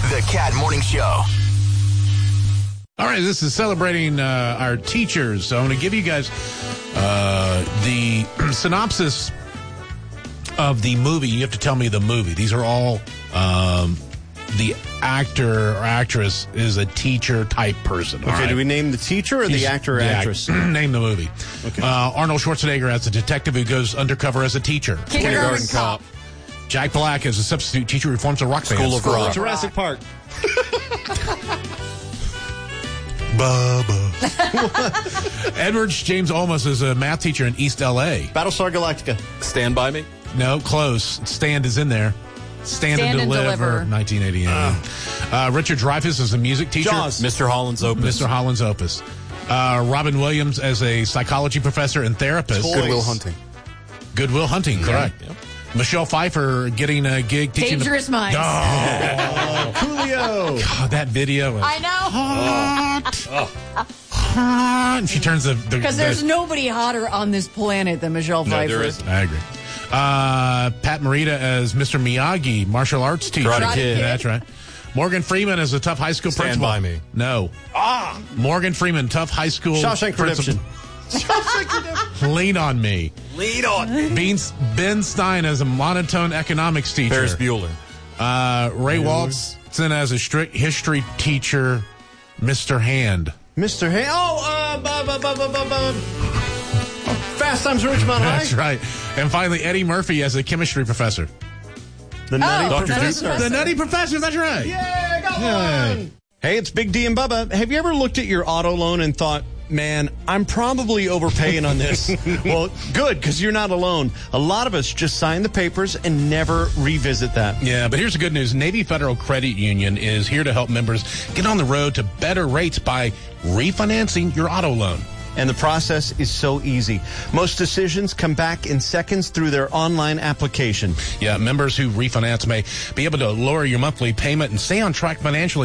The Cat Morning Show. All right, this is celebrating our teachers. So I'm going to give you guys the synopsis of the movie. You have to tell me the movie. These are all the actor or actress is a teacher-type person. Okay, right? Do we name the teacher or the actor or actress? Name the movie. Okay. Arnold Schwarzenegger as a detective who goes undercover as a teacher. Kindergarten Cop. Jack Black as a substitute teacher who forms a rock band. School of Rock. Jurassic Park. Bubba. Edward James Olmos is a math teacher in East L.A. Battlestar Galactica. Stand By Me. No, close. Stand is in there. Stand and Deliver. 1988. Richard Dreyfuss is a music teacher. Jaws. Mr. Holland's Opus. Mr. Holland's Opus. Robin Williams as a psychology professor and therapist. Good Will Hunting. Good Will Hunting, correct. Yep. Michelle Pfeiffer getting a gig teaching. Dangerous Minds. Oh. Coolio. God, that video. I know. Hot. And she turns the... Because there's nobody hotter on this planet than Michelle Pfeiffer. No, there isn't. I agree. Pat Morita as Mr. Miyagi, martial arts teacher. Karate Kid. That's right. Morgan Freeman as a tough high school Stand principal. By Me. No. Morgan Freeman, tough high school Shawshank Redemption. Lean on Me. Lead on. Ben Stein as a monotone economics teacher. Ferris Bueller. Ray Walton as a strict history teacher, Mr. Hand. Mr. Hay. Fast Times at Ridgemont High. That's right. And finally, Eddie Murphy as a chemistry professor. The Nutty Dr. Professor. The Nutty Professor, that's right. Yeah, got one. Hey, it's Big D and Bubba. Have you ever looked at your auto loan and thought, man, I'm probably overpaying on this? Well, good, because you're not alone. A lot of us just sign the papers and never revisit that. Yeah, but here's the good news. Navy Federal Credit Union is here to help members get on the road to better rates by refinancing your auto loan. And the process is so easy. Most decisions come back in seconds through their online application. Yeah, members who refinance may be able to lower your monthly payment and stay on track financially.